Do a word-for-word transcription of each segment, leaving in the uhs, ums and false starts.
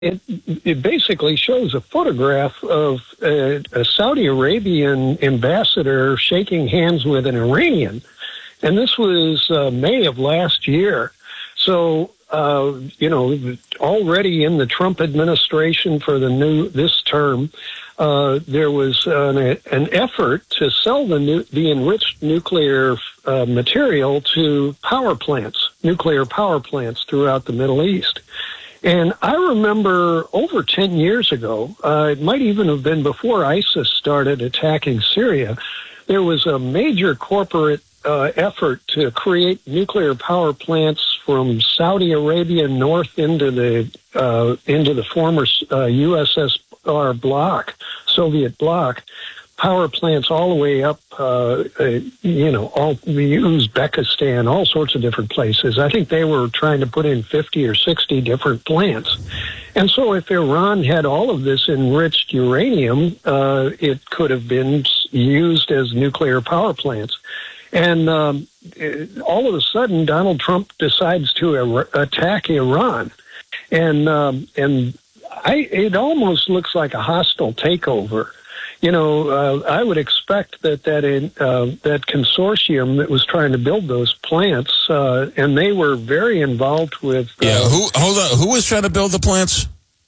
it, it basically shows a photograph of a, a Saudi Arabian ambassador shaking hands with an Iranian. And this was uh, May of last year. So, uh, you know, already in the Trump administration for the new this term, uh, there was an, an effort to sell the new, the enriched nuclear uh, material to power plants, nuclear power plants throughout the Middle East. And I remember over ten years ago, uh, it might even have been before ISIS started attacking Syria, there was a major corporate uh, effort to create nuclear power plants from Saudi Arabia north into the uh, into the former uh, U S S R bloc, Soviet bloc. Power plants all the way up, uh, uh, you know, all Uzbekistan, all sorts of different places. I think they were trying to put in fifty or sixty different plants. And so if Iran had all of this enriched uranium, uh, it could have been used as nuclear power plants. And um, all of a sudden, Donald Trump decides to er- attack Iran. And, um, and I, it almost looks like a hostile takeover. You know, uh, I would expect that that, in, uh, that consortium that was trying to build those plants, uh, and they were very involved with... Uh, yeah, who, hold on, who was trying to build the plants?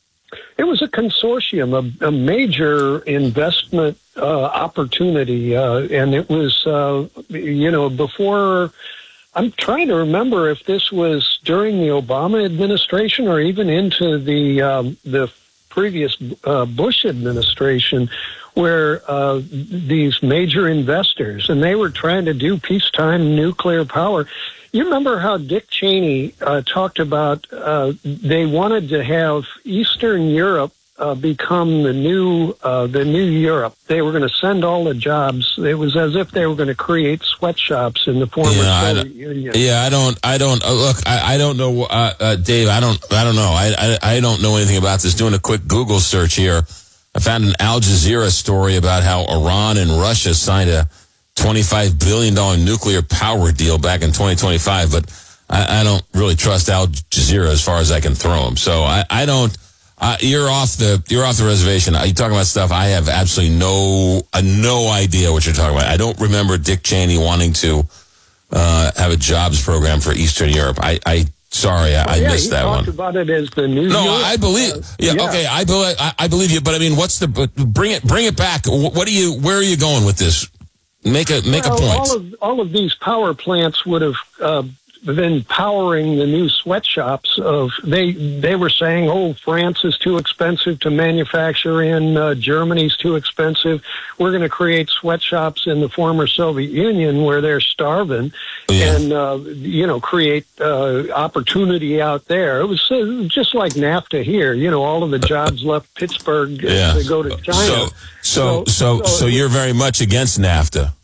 It was a consortium, a, a major investment uh, opportunity, uh, and it was, uh, you know, before... I'm trying to remember if this was during the Obama administration or even into the um, the previous uh, Bush administration, where uh, these major investors, and they were trying to do peacetime nuclear power. You remember how Dick Cheney uh, talked about uh, they wanted to have Eastern Europe uh, become the new uh, the new Europe. They were going to send all the jobs. It was as if they were going to create sweatshops in the former yeah, Soviet Union. Yeah, I don't, I don't uh, look. I, I don't know, uh, uh, Dave. I don't, I don't know. I, I, I don't know anything about this. Doing a quick Google search here, I found an Al Jazeera story about how Iran and Russia signed a twenty-five billion dollars nuclear power deal back in twenty twenty-five, but I, I don't really trust Al Jazeera as far as I can throw him. So I, I don't. Uh, you're off the you're off the reservation. Are you talking about stuff I have absolutely no uh, no idea what you're talking about? I don't remember Dick Cheney wanting to uh, have a jobs program for Eastern Europe. I, I sorry, I, well, yeah, I missed that one. He talked about it as the new. No, Europe. I believe. Uh, yeah, yeah, okay, I believe. I, I believe you. But I mean, what's the? Bring it. Bring it back. What do you? Where are you going with this? Make a make well, a point. All of all of these power plants would have uh, been powering the new sweatshops. Of they they were saying, oh, France is too expensive to manufacture in. Uh, Germany's too expensive. We're going to create sweatshops in the former Soviet Union where they're starving, yeah. and uh, you know create uh, opportunity out there. It was uh, just like NAFTA here. You know, all of the jobs left Pittsburgh yeah. to go to China. So so so so, so you're very much against NAFTA.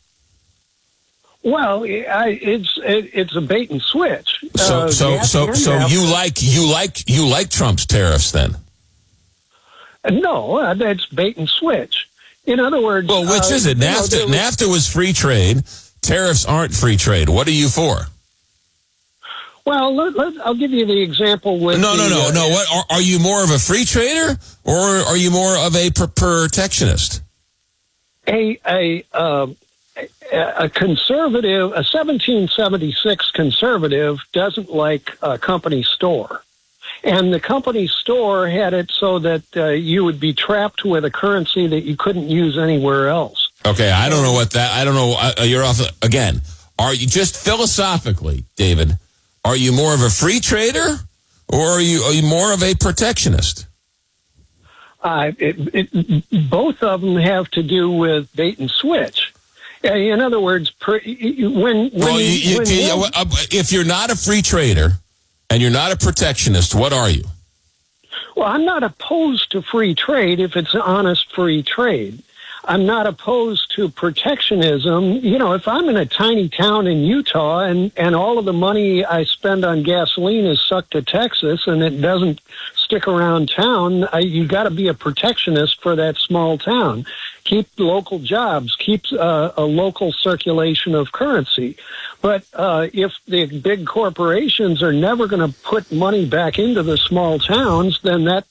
Well, I, it's it, it's a bait and switch. So uh, so so so NAFTA. you like you like you like Trump's tariffs then? No, uh, that's bait and switch. In other words, well, which uh, is it? NAFTA you know, NAFTA was free trade. Tariffs aren't free trade. What are you for? Well, let, let, I'll give you the example with no, the, no, no, uh, no. What are, are you more of a free trader or are you more of a pr- protectionist? A a. Uh, A conservative, a seventeen seventy-six conservative doesn't like a company store. And the company store had it so that uh, you would be trapped with a currency that you couldn't use anywhere else. Okay, I don't know what that, I don't know, uh, you're off, again, are you, just philosophically, David, are you more of a free trader or are you, are you more of a protectionist? Uh, it, it, both of them have to do with bait and switch. In other words, when, when, well, you, you, when you, one, if you're not a free trader and you're not a protectionist, what are you? Well, I'm not opposed to free trade if it's honest free trade. I'm not opposed to protectionism. You know, if I'm in a tiny town in Utah and, and all of the money I spend on gasoline is sucked to Texas and it doesn't stick around town, I, you got to be a protectionist for that small town. Keep local jobs, keep uh, a local circulation of currency. But uh, if the big corporations are never going to put money back into the small towns, then that